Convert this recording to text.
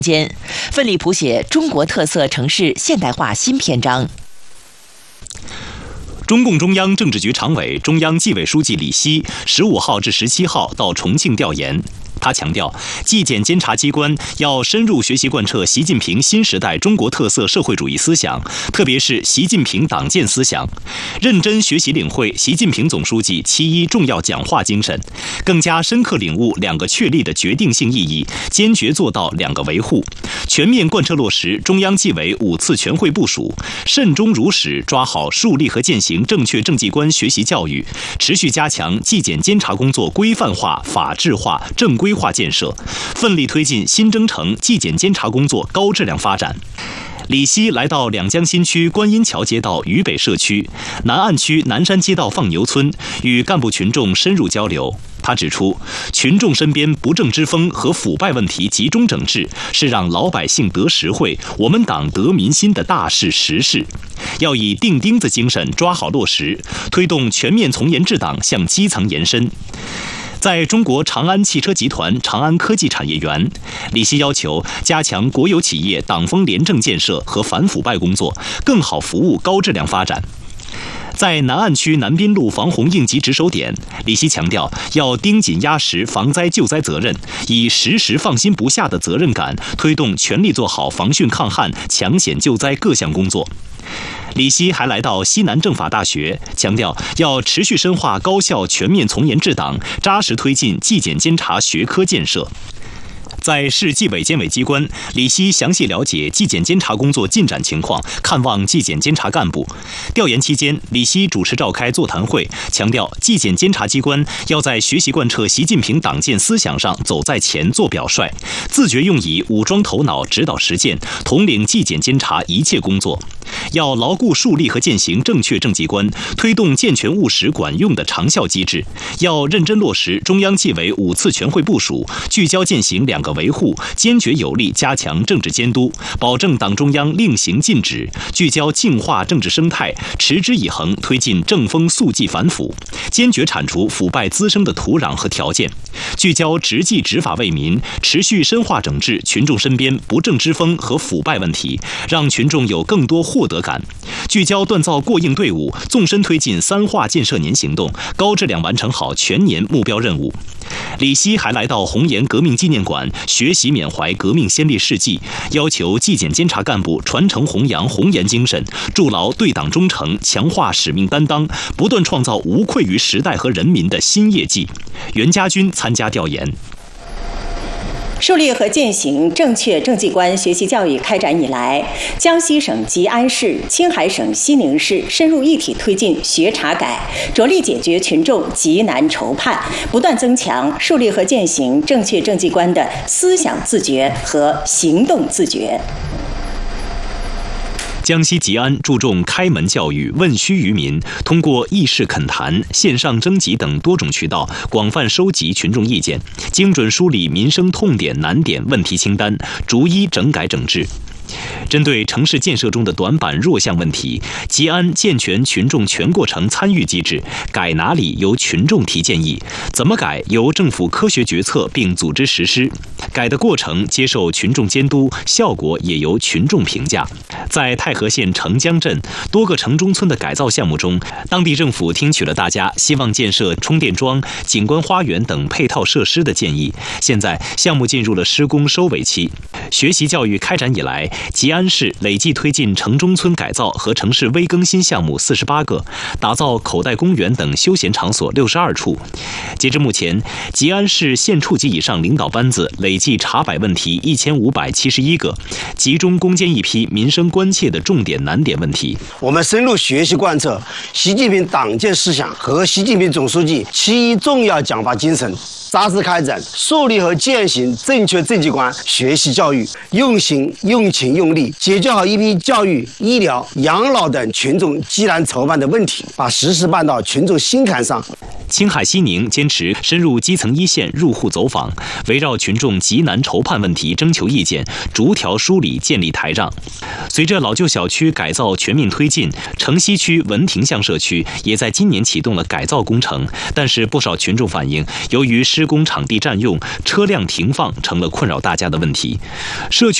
间，奋力谱写中国特色城市现代化新篇章。 中共中央政治局常委、中央纪委书记李希15号至17号到重庆调研。他强调，纪检监察机关要深入学习贯彻习近平新时代中国特色社会主义思想，特别是习近平党建思想，认真学习领会习近平总书记7.1重要讲话精神，更加深刻领悟2个确立的决定性意义，坚决做到2个维护，全面贯彻落实中央纪委5次全会部署，慎终如始抓好树立和践行正确政绩观学习教育，持续加强纪检监察工作规范化、法治化、正规化建设，奋力推进新征程纪检监察工作高质量发展。李希来到两江新区观音桥街道渝北社区、南岸区南山街道放牛村，与干部群众深入交流。他指出，群众身边不正之风和腐败问题集中整治，是让老百姓得实惠、我们党得民心的大事实事。要以钉钉子精神抓好落实，推动全面从严治党向基层延伸。在中国长安汽车集团长安科技产业园，李希要求加强国有企业党风廉政建设和反腐败工作，更好服务高质量发展。在南岸区南滨路防洪应急值守点，李希强调要盯紧压实防灾救灾责任，以时时放心不下的责任感，推动全力做好防汛抗旱、抢险救灾各项工作。李希还来到西南政法大学，强调要持续深化高效全面从严治党，扎实推进纪检监察学科建设。在市纪委监委机关，李希详细了解纪检监察工作进展情况，看望纪检监察干部。调研期间，李希主持召开座谈会，强调纪检监察机关要在学习贯彻习近平党建思想上走在前、做表率，自觉用以武装头脑、指导实践，统领纪检监察一切工作。要牢固树立和践行正确政绩观，推动健全务实管用的长效机制。要认真落实中央纪委5次全会部署，聚焦践行2个维护，坚决有力加强政治监督，保证党中央令行禁止，聚焦净化政治生态，持之以恒推进正风肃纪反腐，坚决铲除腐败滋生的土壤和条件，聚焦执纪执法为民，持续深化整治群众身边不正之风和腐败问题，让群众有更多获得感，聚焦锻造过硬队伍，纵深推进3化建设年行动，高质量完成好全年目标任务。李希还来到红岩革命纪念馆学习缅怀革命先烈事迹，要求纪检监察干部传承弘扬红岩精神，筑牢对党忠诚，强化使命担当，不断创造无愧于时代和人民的新业绩。袁家军参加调研。 树立和践行正确政绩观学习教育开展以来，江西省吉安市、青海省西宁市深入一体推进学查改，着力解决群众急难愁盼，不断增强树立和践行正确政绩观的思想自觉和行动自觉。 江西吉安注重开门教育、问需于民，通过议事恳谈、线上征集等多种渠道，广泛收集群众意见，精准梳理民生痛点难点问题清单，逐一整改整治。针对城市建设中的短板弱项问题，吉安健全群众全过程参与机制，改哪里由群众提建议，怎么改由政府科学决策并组织实施，改的过程接受群众监督，效果也由群众评价。在太和县城江镇多个城中村的改造项目中，当地政府听取了大家希望建设充电桩、景观花园等配套设施的建议，现在项目进入了施工收尾期。学习教育开展以来，吉安市累计推进城中村改造和城市微更新项目48个，打造口袋公园等休闲场所62处。截至目前，吉安市县处级以上领导班子累计查摆问题1571个，集中攻坚一批民生关切的重点难点问题。 我们深入学习贯彻习近平党建思想和习近平总书记7.1重要讲话精神，扎实开展树立和践行正确政绩观学习教育，用心、用情、用力解决好一批教育、医疗、养老等群众急难愁盼的问题，把实事办到群众心坎上。 青海西宁坚持深入基层一线入户走访，围绕群众急难筹盼问题征求意见，逐条梳理建立台账。随着老旧小区改造全面推进，城西区文亭巷社区也在今年启动了改造工程，但是不少群众反映，由于施工场地占用，车辆停放成了困扰大家的问题。社区